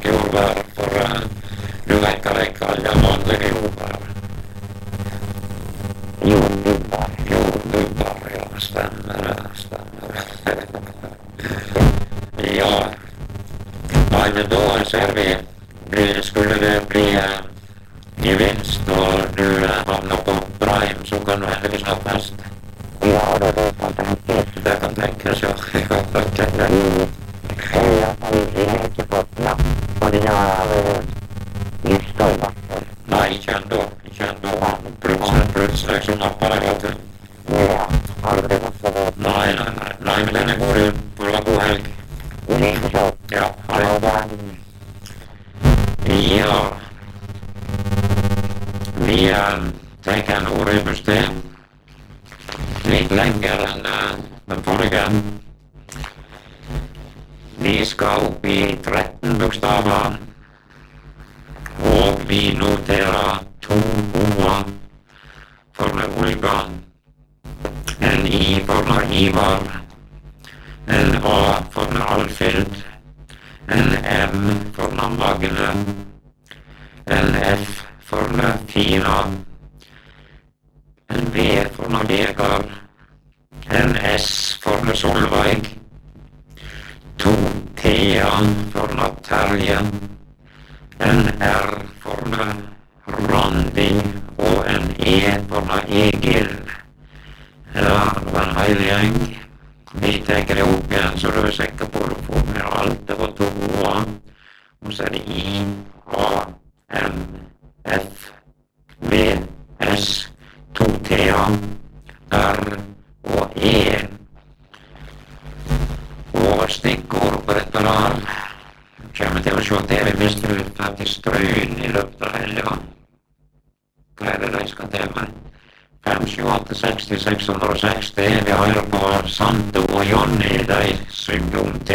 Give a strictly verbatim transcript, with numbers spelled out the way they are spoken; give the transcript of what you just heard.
jordbær, for uh, du vet hva de kaller vanlige jordbær. Jordgubbar. Jordgubbar, ja, stemmer det, stemmer det. Ja, men da ser vi, blir- skulle det bli uh, gevinst og du uh, havner på Brahim, så kan du heldigvis ha fest. Ja, det det kan tenkes. Det kan tenkes, ja. Men jeg har ikke fått napp på de der lista i hvert fall. Nei, ikke ennå, ikke ennå. Plutselig, plutselig, så napper jeg, vet du. Ja, aldri vært så godt. Nei, nei, nei, nei, men den er god, du. Får du ha god helg. Like så. Ja, ha Ja, det. det Ja, vi uh, tenker en ordrybestem litt lenger enn uh, den forrige. Vi skal opp i tretten bokstaver, og vi noterer to O-er for Olga, en I for Ivar, en A for Alfred, en M for Magne, en F for Fina, en V for Vegard, en S for Solveig, to T-er for Terje, en R for Randi og en E for Egil. Ja, det var en heil gjeng. Vi tenker det opp igjen, så du er sikker på at du får med alt. Det var to O-er. Og så er det I, A, M, F, V, S, to T-er, R og E. Og stikkord på dette der. Kommer til å se T V hvis du faktisk strøyn i løpet av helga. Hva er det de skal til med? fem sju åtte seksti seks hundre og seksti. Vi hører på Santo og Jonny, de synger om T